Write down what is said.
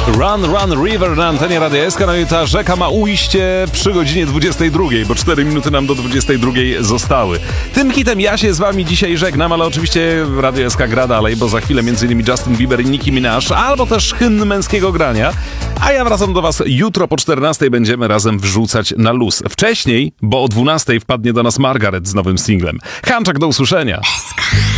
Run, Run River na antenie Radia SK. No i ta rzeka ma ujście przy godzinie 22, bo 4 minuty nam do 22 zostały. Tym hitem ja się z wami dzisiaj żegnam, ale oczywiście Radio SK gra dalej, bo za chwilę m.in. Justin Bieber i Nicki Minaj, albo też hymn męskiego grania. A ja wracam do was jutro po 14 będziemy razem wrzucać na luz. Wcześniej, bo o 12 wpadnie do nas Margaret z nowym singlem. Hanczak, do usłyszenia.